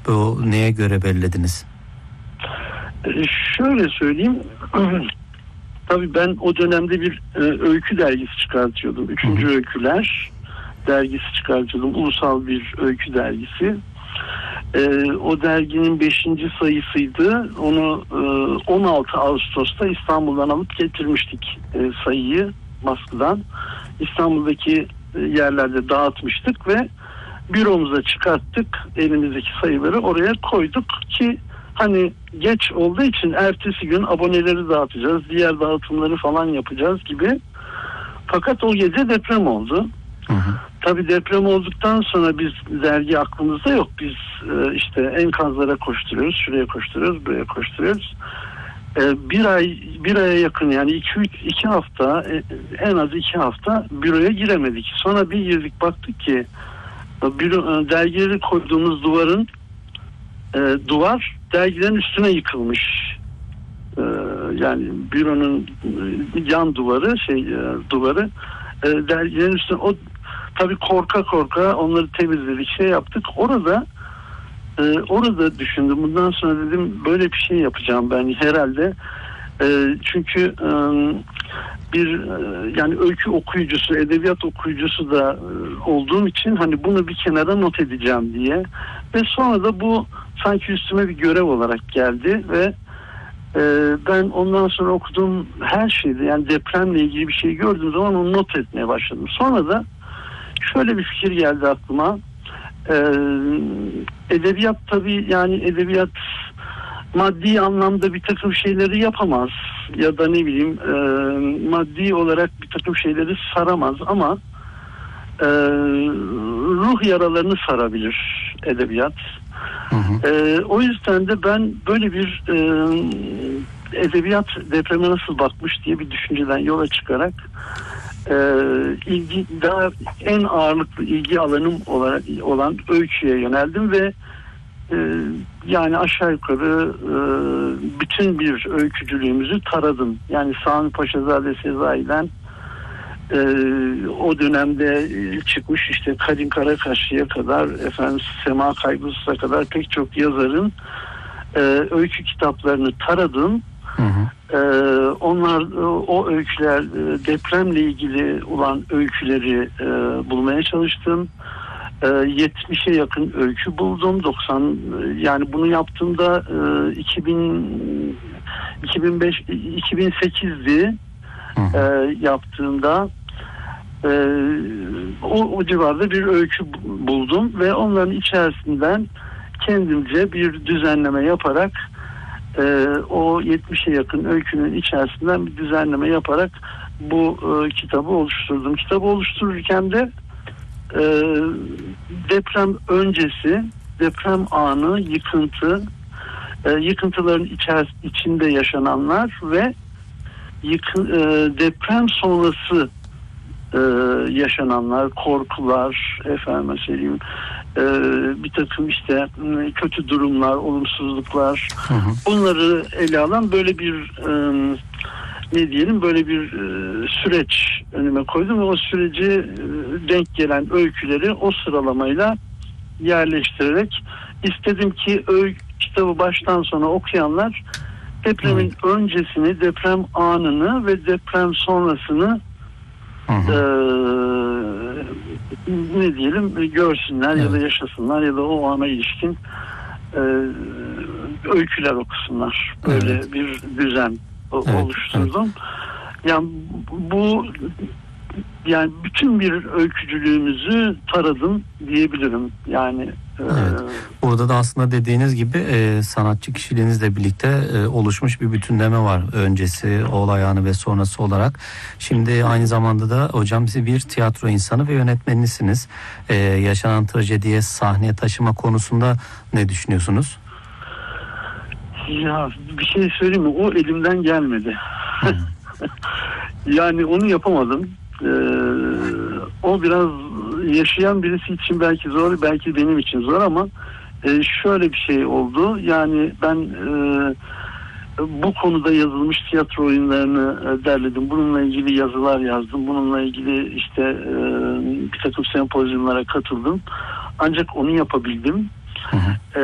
Bu neye göre belirlediniz? Şöyle söyleyeyim. Tabii ben o dönemde bir öykü dergisi çıkartıyordum. Üçüncü Öyküler dergisi çıkartıyordum. Ulusal bir öykü dergisi. O derginin 5. sayısıydı. Onu 16 Ağustos'ta İstanbul'dan alıp getirmiştik sayıyı baskıdan. İstanbul'daki yerlerde dağıtmıştık ve büromuza çıkarttık. Elimizdeki sayıları oraya koyduk ki hani geç olduğu için ertesi gün aboneleri dağıtacağız, diğer dağıtımları falan yapacağız gibi. Fakat o gece deprem oldu. Tabii deprem olduktan sonra biz dergi aklımızda yok. Biz işte enkazlara koşturuyoruz, şuraya koşturuyoruz, buraya koşturuyoruz. Bir aya yakın yani 2 hafta en az 2 hafta büroya giremedik. Sonra bir girdik baktık ki dergileri koyduğumuz duvar dergilerin üstüne yıkılmış. Yani büronun yan duvarı duvarı dergilerin üstüne tabii korka onları temizledik, yaptık. Orada düşündüm. Bundan sonra dedim böyle bir şey yapacağım ben herhalde. Çünkü yani öykü okuyucusu, edebiyat okuyucusu da olduğum için hani bunu bir kenara not edeceğim diye. Ve sonra da bu sanki üstüme bir görev olarak geldi ve ben ondan sonra okuduğum her şeyde yani depremle ilgili bir şey gördüğüm zaman onu not etmeye başladım. Sonra da şöyle bir fikir geldi aklıma. Edebiyat tabii yani edebiyat maddi anlamda bir takım şeyleri yapamaz ya da ne bileyim maddi olarak bir takım şeyleri saramaz ama ruh yaralarını sarabilir edebiyat. O yüzden de ben böyle bir edebiyat depreme nasıl bakmış diye bir düşünceden yola çıkarak daha en ağırlıklı ilgi alanım olan öyküye yöneldim ve yani aşağı yukarı bütün bir öykücülüğümüzü taradım. Yani Sami Paşazade Sezai'den o dönemde çıkmış işte Kadim Karakaşlı'ya kadar Sema Kaygusuz'a kadar pek çok yazarın öykü kitaplarını taradım. O öyküler depremle ilgili olan öyküleri bulmaya çalıştım. 70'e yakın öykü buldum. 90 yani bunu yaptığımda 2008'di yaptığımda o civarda bir öykü buldum ve onların içerisinden kendimce bir düzenleme yaparak o 70'e yakın öykünün içerisinden bir düzenleme yaparak bu kitabı oluşturdum. Kitabı oluştururken de deprem öncesi, deprem anı, yıkıntıların içinde yaşananlar ve deprem sonrası yaşananlar, korkular, bir takım işte kötü durumlar, olumsuzluklar, bunları ele alan böyle bir böyle bir süreç önüme koydum ve o süreci denk gelen öyküleri o sıralamayla yerleştirerek istedim ki kitabı baştan sona okuyanlar depremin öncesini, deprem anını ve deprem sonrasını görsünler ya da yaşasınlar ya da o ana ilişkin öyküler okusunlar. Böyle bir düzen oluşturdum. Yani yani bütün bir öykücülüğümüzü taradım diyebilirim. Yani burada da aslında dediğiniz gibi sanatçı kişiliğinizle birlikte oluşmuş bir bütünleme var. Öncesi, olay anı ve sonrası olarak. Şimdi aynı zamanda da hocam siz bir tiyatro insanı ve yönetmenisiniz. Yaşanan trajediye sahneye taşıma konusunda ne düşünüyorsunuz? Ya bir şey söyleyeyim mi? O elimden gelmedi. Yani onu yapamadım. O biraz yaşayan birisi için belki zor, belki benim için zor ama şöyle bir şey oldu. Yani ben bu konuda yazılmış tiyatro oyunlarını derledim. Bununla ilgili yazılar yazdım. Bununla ilgili işte bir takım sempozyumlara katıldım. Ancak onu yapabildim.